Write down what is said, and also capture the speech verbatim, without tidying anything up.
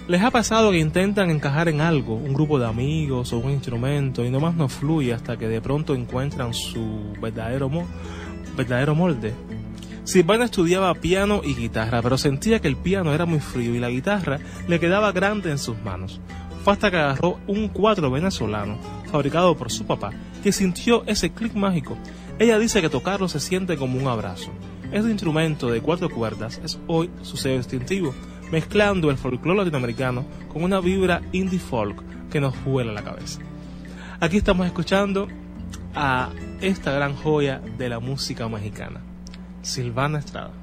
¿Les ha pasado que intentan encajar en algo, un grupo de amigos o un instrumento, y nomás no fluye hasta que de pronto encuentran su verdadero, mo- verdadero molde? Silvana estudiaba piano y guitarra, pero sentía que el piano era muy frío y la guitarra le quedaba grande en sus manos. Fue hasta que agarró un cuatro venezolano, fabricado por su papá, que sintió ese clic mágico. Ella dice que tocarlo se siente como un abrazo. Este instrumento de cuatro cuerdas es hoy su sello distintivo, mezclando el folclore latinoamericano con una vibra indie folk que nos vuela la cabeza. Aquí estamos escuchando a esta gran joya de la música mexicana, Silvana Estrada.